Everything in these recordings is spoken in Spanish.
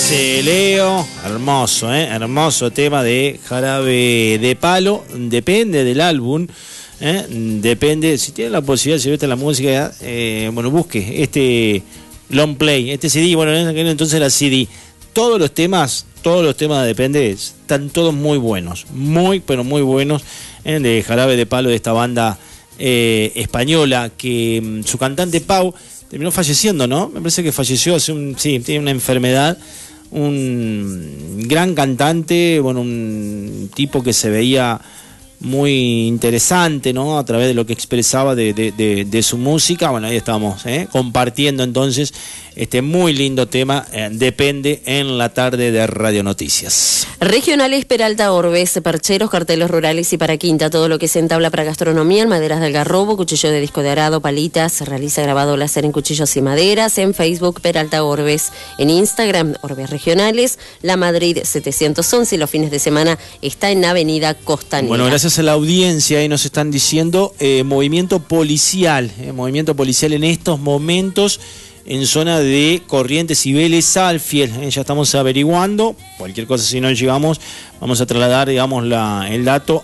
dice Leo, hermoso, hermoso tema de Jarabe de Palo, depende del álbum, depende, si tiene la posibilidad, si gusta la música, bueno, busque este long play, este CD, bueno, entonces era CD, todos los temas de Depende están todos muy buenos, muy, pero muy buenos, de Jarabe de Palo, de esta banda española, que su cantante Pau terminó falleciendo, ¿no? Me parece que falleció sí, tiene una enfermedad. Un gran cantante, bueno, un tipo que se veía muy interesante, ¿no? A través de lo que expresaba de su música. Bueno, ahí estamos compartiendo entonces este muy lindo tema, Depende, en la tarde de Radio Noticias. Regionales Peralta Orbes, percheros, carteles rurales y para quinta, todo lo que se entabla para gastronomía, en maderas de algarrobo, cuchillo de disco de arado, palitas, se realiza grabado láser en cuchillos y maderas, en Facebook Peralta Orbes, en Instagram Orbes Regionales, La Madrid 711, y los fines de semana está en Avenida Costanera. Bueno, gracias a la audiencia, ahí nos están diciendo movimiento policial en estos momentos en zona de Corrientes y Vélez Sarsfield. Ya estamos averiguando. Cualquier cosa, si no llegamos, vamos a trasladar, digamos, el dato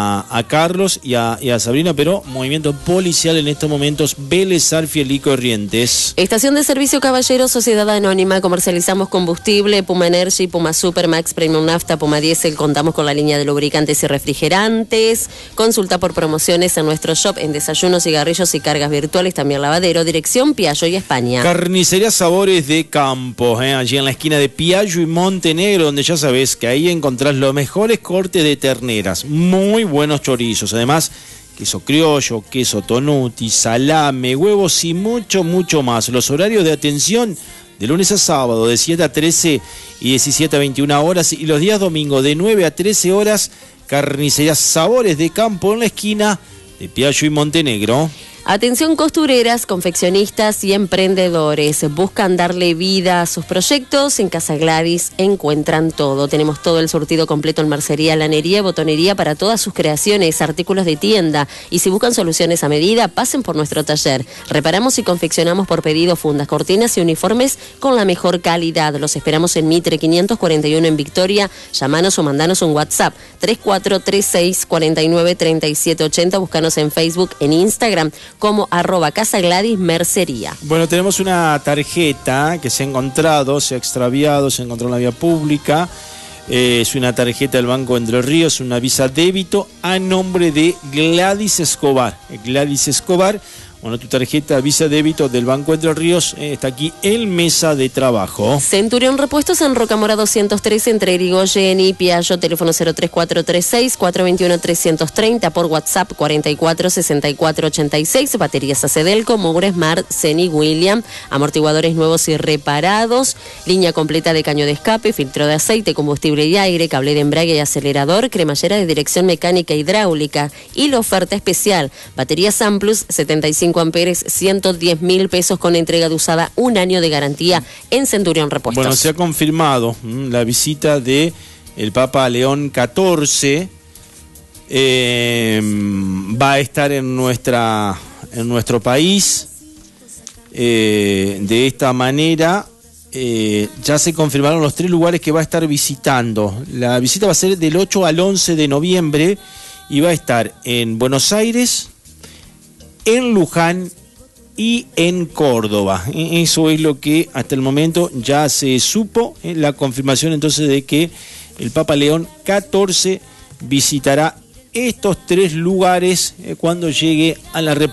a Carlos y a Sabrina, pero movimiento policial en estos momentos, Vélez Sarsfield y Corrientes. Estación de Servicio Caballero, Sociedad Anónima, comercializamos combustible, Puma Energy, Puma Super, Max Premium Nafta, Puma Diesel, contamos con la línea de lubricantes y refrigerantes. Consulta por promociones en nuestro shop, en desayunos, cigarrillos y cargas virtuales, también lavadero, dirección Piaggio y España. Carnicería Sabores de Campo, allí en la esquina de Piaggio y Montenegro, donde ya sabes que ahí encontrás los mejores cortes de terneras, muy buenos chorizos, además queso criollo, queso tonuti, salame, huevos y mucho, mucho más. Los horarios de atención de lunes a sábado de 7 a 13 y 17 a 21 horas, y los días domingo de 9 a 13 horas, Carnicería Sabores de Campo en la esquina de Piaggio y Montenegro. Atención costureras, confeccionistas y emprendedores. Buscan darle vida a sus proyectos. En Casa Gladys encuentran todo. Tenemos todo el surtido completo en mercería, lanería, botonería para todas sus creaciones, artículos de tienda. Y si buscan soluciones a medida, pasen por nuestro taller. Reparamos y confeccionamos por pedido fundas, cortinas y uniformes con la mejor calidad. Los esperamos en Mitre 541 en Victoria. Llámanos o mandanos un WhatsApp 3436 49 37 80. Búscanos en Facebook, en Instagram como @Casa Gladys Mercería. Bueno, tenemos una tarjeta que se ha encontrado, se ha extraviado, se encontró en la vía pública. Es una tarjeta del Banco Entre Ríos, una Visa débito a nombre de Gladys Escobar. Gladys Escobar. Bueno, tu tarjeta Visa débito del Banco Entre Ríos está aquí en mesa de trabajo. Centurión Repuestos en Rocamora 203 entre Irigoyen y Piaggio, teléfono 03436 421 330, por WhatsApp 44 64 86, baterías Acedelco, Moura Smart, Ceni William, amortiguadores nuevos y reparados, línea completa de caño de escape, filtro de aceite, combustible y aire, cable de embrague y acelerador, cremallera de dirección mecánica hidráulica, y la oferta especial, baterías Amplus 75 amperes, 110.000 pesos con entrega de usada, 1 año de garantía en Centurión Repuestos. Bueno, se ha confirmado la visita de el Papa León XIV. Va a estar en nuestro país. De esta manera, ya se confirmaron los 3 lugares que va a estar visitando. La visita va a ser del 8 al 11 de noviembre y va a estar en Buenos Aires, en Luján y en Córdoba. Eso es lo que hasta el momento ya se supo, la confirmación entonces de que el Papa León XIV visitará estos 3 lugares cuando llegue a la República.